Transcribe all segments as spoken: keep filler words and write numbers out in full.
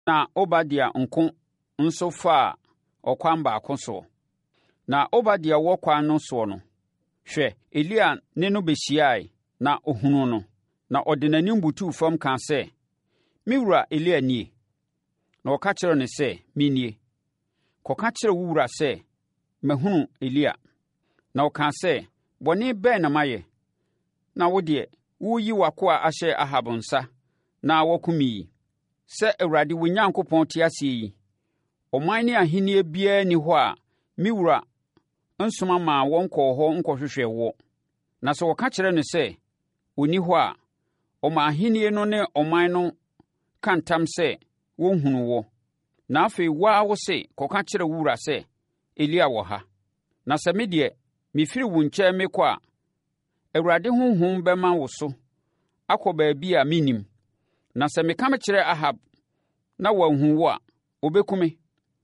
na Obadia nko nso faa ɔkwan baako so. Na Obadia wɔ kwan no so no, hwɛ, Elia ne no bɛhyiae na ohunu no, na ɔde n'anim butuu fam kaa sɛ, “Me wura Elia nie.” Na ɔka kyerɛɛ no sɛ, “Menie. Kɔka kyerɛ wo wura sɛ, mahunu Elia.” Na ɔkaa sɛ, “Bɔne bɛn na mayɛ? Na wo deɛ, woreyi w'akoa ahyɛ Ahab nsa na wakum yi? Sɛ Awurade wo Onyankopɔn te ase yi, ɔman ne ahennie biara nni hɔ a me wura nsoma maa wɔn kɔɔ hɔ nkɔhwehwɛ wo. Na sɛ wɔka kyerɛ no sɛ, ɔnni hɔ a, ɔma ahennie no ne ɔman no ka ntam sɛ wɔnhunu wo. Na afei wo ara wo se, kɔka kyerɛ wo wura sɛ, Elia wɔ ha. Na sɛ me deɛ, mefiri wo nkyɛn mekɔ a, Awurade honhom bɛma wo so akɔ baabi a mennim. Na sɛ meka mekyerɛ Ahab na wanhu wo a, ɔbɛku me.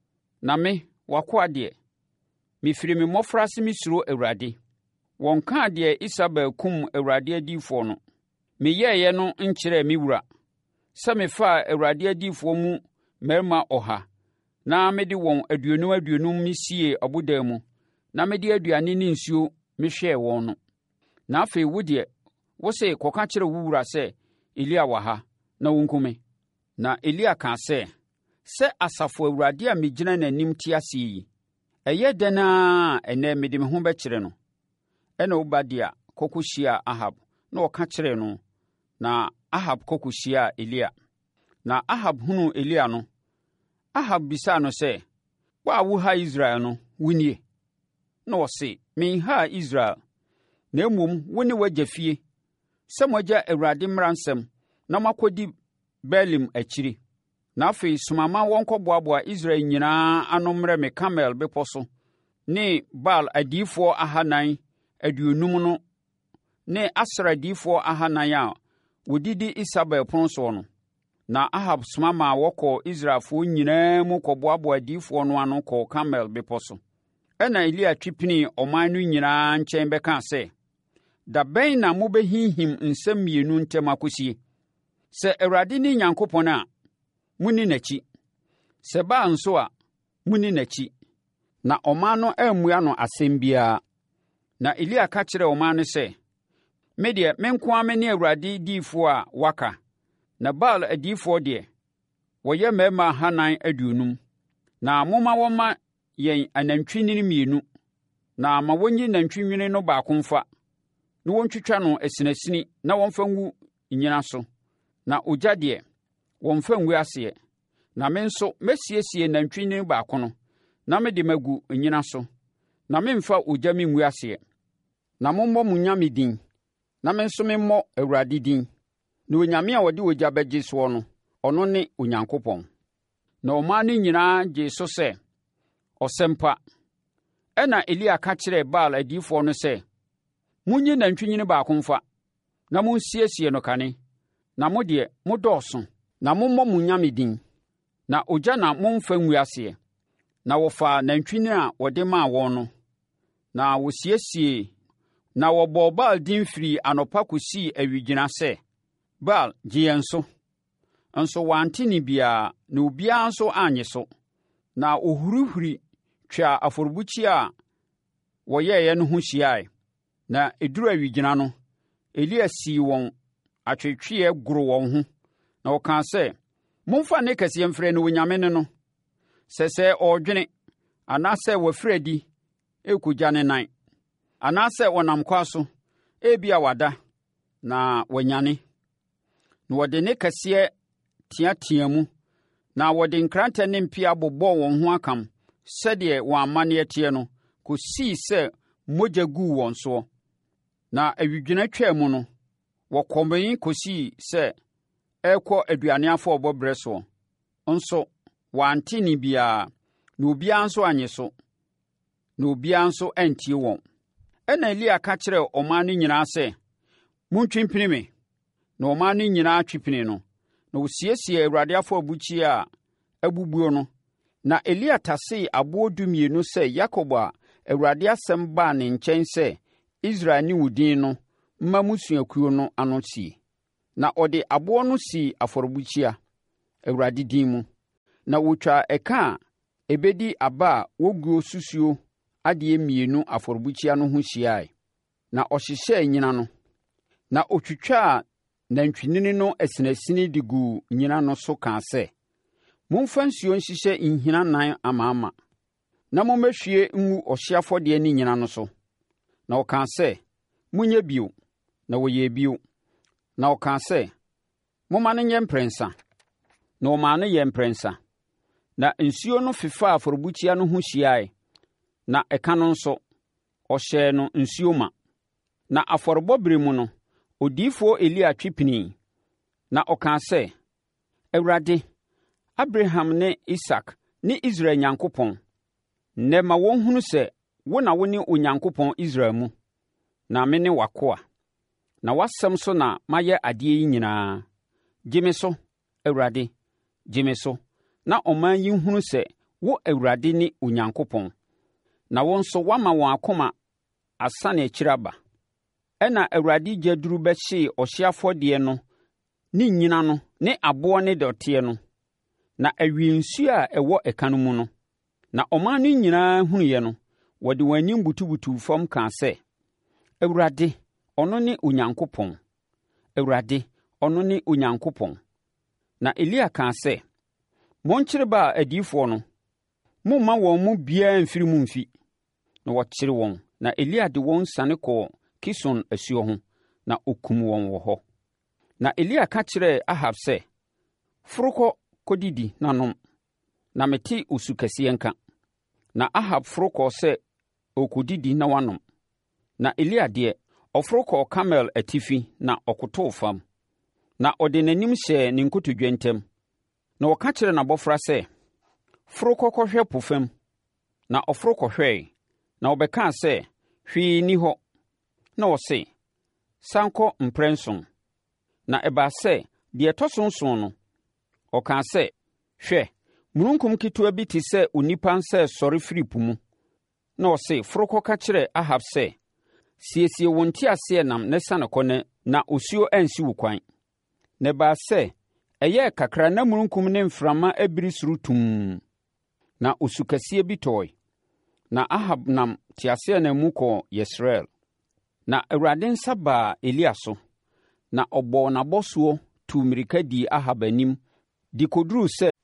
Na me, w'akoa deɛ, mefiri me mmɔfraase mesuro Awurade. Wɔnkaa deɛ Isabel kum Awurade adiyifoɔ no. Meyɛeɛ no nkyerɛɛ me wura, sɛ mefaa Awurade adiyifoɔ mu mmarima ɔha, na mede wɔn aduonum aduonum siee ɔbodan mu, na mede aduane ne nsuo mehwɛɛ wɔn no. Na afei wo deɛ, wo se kɔka kyerɛ wo wura sɛ Elia wɔ ha, na wɔnku me. Na Elia kaa sɛ, “Sɛ Asafo Awurade a megyina n'anim te ase yi, ɛyɛ dɛn a ɛnnɛ mede me ho bɛkyerɛ no.” Ɛna Obadia kɔkɔhyiaa Ahab na ɔka kyerɛɛ no, na Ahab kɔkɔhyiaa Elia. Na Ahab hunuu Elia no, Ahab bisaa no sɛ, “Wo a woha Israel no, wo nie?” Na ɔse, “Menhaa Israel, na mmom wo ne w'agya fie, sɛ moagya Awurade mmaransɛm na moakɔdi Baalim akyiri. Na afei soma ma wɔnkɔboaboa Israel nyinaa ano mmrɛ me Karmel bepɔ so ne Baal adiyifoɔ ahanan aduonum no ne Asera adiyifoɔ ahanan a wɔdidi Isabel pono soɔ no.” Na Ahab soma ma wɔkɔɔ Israelfoɔ nyinaa mu kɔboaboa adiyifoɔ no ano kɔɔ Karmel bepɔ so. Ɛna Elia twi pinii ɔman no nyinaa nkyɛn bɛkaa sɛ, “Da bɛn na mobɛhinhim nsɛm mmienu ntam akɔsie? Sɛ Awurade ne Onyankopɔn a, munni n'akyi. Sɛ Baal nso a, munni n'akyi.” Na ɔman no ammua no asɛm biara. Na Elia ka kyerɛɛ ɔman no sɛ, “Me deɛ, me nko ara me ne Awurade diyifoɔ a waka, na Baal adiyifoɔ deɛ, wɔyɛ mmarima ahanan aduonum. Na momma wɔmma yɛn anantwinini mmienu, na ma wɔnyi nantwinini no baako mfa, na wɔntwitwa no asinasini na wɔmfa ngu nnyina so. Na ogya deɛ, wɔmfa ngu aseɛ. Na me nso mɛsiesie nantwinini baako no, na mede magu nnyina so, na memfa ogya me ngu aseɛ. Na mommɔ mo nyame din, na me nso memmɔ Awurade din. Na onyame a wɔde ogya bɛgye soɔ no, ɔno ne Onyankopɔn.” Na ɔman no nyinaa gyee so sɛ ɔsɛmpa. Ɛna Elia ka kyerɛɛ Baal adiyifoɔ no sɛ, “Munyi nantwinini baako mfa, na monsiesie no kane. Na mo deɛ, modɔɔso, na mommɔ mo nyame din, na ogya na momfa ngu aseɛ.” Na wɔfaa nantwinini a wɔde maa wɔn no, na wɔsiesie, na wɔbɔɔ Baal din firii anɔpa kɔsii awigyina sɛ, “Baal, gye yɛn so.” Nso wante ne biara, na obiara nso annye so. Na wɔhurihuri twaa afɔrebukyia a wɔyɛeɛ no ho hyiaeɛ. Na ɛduru awigyina no, Elia sii wɔn atwetweɛ goro wɔn ho, na ɔkaa sɛ, “Momfa nne kɛseɛ mfrɛ no onyame ne no. Sɛ sɛ ɔredwene, anaasɛ wafiri adi ɛrekɔgya ne nan, anaasɛ ɔnam kwa so, ebia wada, na wanyane.” Na wɔde nne kɛseɛ teateamu, na wɔde nkrantɛ ne mpea bobɔɔ wɔn ho akam sɛdeɛ wɔn amanneɛ teɛ no, kɔsii sɛ mogya guu wɔn soɔ. Na awigyina twaa mu no, wɔkɔmee kɔsii sɛ ɛrekɔ aduane afɔrebɔ berɛ soɔ. Nso wɔante ne biara, na obiara nso annye so, na obiara nso antie wɔn. Ɛna Elia ka kyerɛɛ ɔman no nyinaa sɛ, “Montwi mpini me.” Na ɔman no nyinaa twi pini no, na wɔsiesiee Awurade afɔrebukyia a abubuo no. Na Elia tasee aboɔ dumienu sɛ Yakob a Awurade asɛm baa ne nkyɛn sɛ Israel ne wo din no mma mmusuakuo no ano sie. Na ɔde aboɔ no sii afɔrebukyia, Awurade din mu. na wotwa ɛka a ɛbɛdi aba a woguo susuo adeɛ mmienu afɔrebukyia no ho hyiae. Na ɔhyehyɛɛ nnyina no, na ɔtwitwaa nantwinini no asinasini de guu nnyina no so kaa sɛ, momfa nsuo nhyehyɛ nhina nan amaama, na mommɛhwie ngu ɔhyeɛ afɔdeɛ ne nnyina no so. Na ɔkaa sɛ, monyɛ bio, na wɔyɛɛ bio. Na ɔkaa sɛ, momma no nyɛ mprɛnsa, na ɔmaa no yɛ mprɛnsa. Na nsuo no fefaa afɔrebukyia no ho hyiae, na ɛka no nso, ɔhyɛɛ no nsuo ma. Na afɔrebɔberɛ mu no, odiyifoɔ Elia twe pinii, na ɔkaa sɛ, Awurade, Abraham ne Isak ne Israel Nyankopɔn, nnɛ ma wɔnhunu sɛ wo na wo ne Onyankopɔn Israel mu, na me ne w'akoa. Na w'asɛm so na mayɛ adeɛ yi nyinaa. Gye me so, Awurade, gye me so, na ɔman yi nhunu sɛ wo Awurade ne Onyankopɔn. Na wo nso woama wɔn akoma asane akyiri aba. Ɛna Awurade gya duru bɛhyee ɔhyeɛ afɔdeɛ no ne nnyina no ne aboɔ ne dɔteɛ no, na awie nsuo a ɛwɔ ɛka no mu no. Na ɔman no nyinaa hunuiɛ no, wɔde wɔn anim butubutuu fam kaa sɛ, Awurade, ɔno ne Onyankopɔn. Awurade, ɔno ne Onyankopɔn. Na Elia kaa sɛ, monkyere ba adiyifoɔ no, momma wɔn mu biara mfiri mu mfi. Na wɔkyere wɔn, na Elia de wɔn sane kɔɔ Kison asuo ho, na ɔkum wɔn wɔ hɔ. Na Elia ka kyerɛɛ Ahab sɛ, foro kɔ kɔdidi na nom, na mete osu kɛseɛ nka. Na Ahab foro kɔɔ sɛ ɔkɔdidi na wanom. Na Elia deɛ, ɔforo kɔɔ Karmel atifi na ɔkotoo fam, na ɔde n'anim hyɛɛ ne nkotodwe ntam. Na ɔka kyerɛɛ n'abɔfra sɛ, foro kɔ kɔhwɛ po fam. Na ɔforo kɔhwɛe, na ɔbɛkaa sɛ, hwee ni hɔ. Na ɔse, san kɔ mprɛnson. Na ɛbaa sɛ, deɛ ɛtɔ so nson no, ɔkaa sɛ, hwɛ, mununkum ketewa bi te sɛ onipa nsa sɔre firi po mu. Na ɔse, foro kɔka kyerɛ Ahab sɛ, siesie wo nteaseɛnam na siane kɔ na, na osuo ansi wo kwan. Na ɛbaa sɛ, ɛyɛɛ kakra na mununkum ne mframa abiri soro tum, na osu kɛseɛ bi tɔe. Na Ahab nam teaseɛnam mu kɔɔ Yesreel. Na Awurade nsa baa Elia so, na ɔbɔɔ n'abɔsoɔ tuu mmirika dii Ahab anim de kɔduruu sɛ